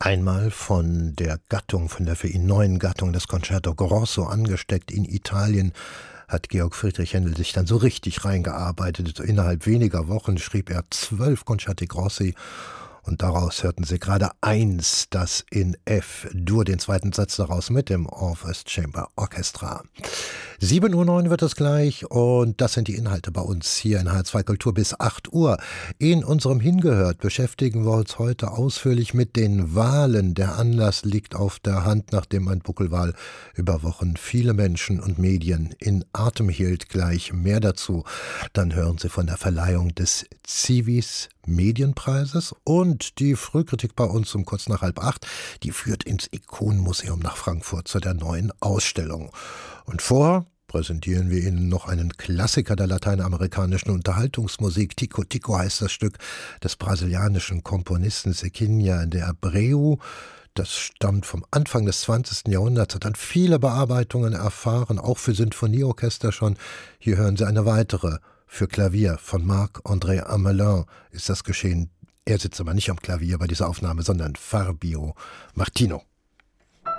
Einmal von der Gattung, von der für ihn neuen Gattung des Concerto Grosso angesteckt in Italien, hat Georg Friedrich Händel sich dann so richtig reingearbeitet. Innerhalb weniger Wochen schrieb er 12 Concerti Grossi und daraus hörten Sie gerade eins, das in F-Dur, den zweiten Satz daraus mit dem Orpheus Chamber Orchestra. 7:09 Uhr wird es gleich und das sind die Inhalte bei uns hier in H2 Kultur bis 8 Uhr. In unserem Hingehört beschäftigen wir uns heute ausführlich mit den Wahlen. Der Anlass liegt auf der Hand, nachdem ein Buckelwal über Wochen viele Menschen und Medien in Atem hielt. Gleich mehr dazu. Dann hören Sie von der Verleihung des Civis Medienpreises und die Frühkritik bei uns um kurz nach 7:30, die führt ins Ikonenmuseum nach Frankfurt zu der neuen Ausstellung. Und vorher präsentieren wir Ihnen noch einen Klassiker der lateinamerikanischen Unterhaltungsmusik. Tico Tico heißt das Stück des brasilianischen Komponisten Zequinha de Abreu. Das stammt vom Anfang des 20. Jahrhunderts, hat dann viele Bearbeitungen erfahren, auch für Sinfonieorchester schon. Hier hören Sie eine weitere. Für Klavier von Marc-André Amelin ist das geschehen. Er sitzt aber nicht am Klavier bei dieser Aufnahme, sondern Fabio Martino.